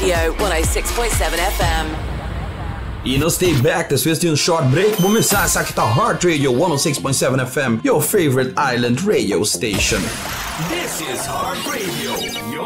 Radio 106.7 FM. E não stay back, this is a short break. Bumisasa aqui tá Heart Radio 106.7 FM, your favorite island radio station. This is Heart Radio.